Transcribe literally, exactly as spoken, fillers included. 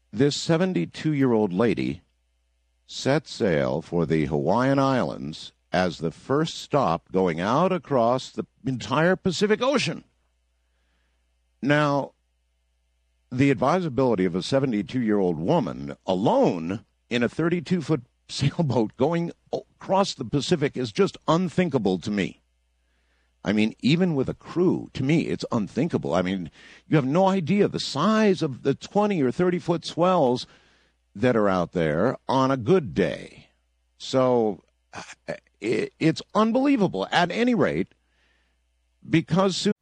this seventy-two-year-old lady set sail for the Hawaiian Islands as the first stop going out across the entire Pacific Ocean. Now, the advisability of a seventy-two-year-old woman alone in a thirty-two-foot sailboat going across the Pacific is just unthinkable to me. I mean, even with a crew, to me, it's unthinkable. I mean, you have no idea the size of the twenty or thirty-foot swells that are out there on a good day. So it, it's unbelievable. At any rate, because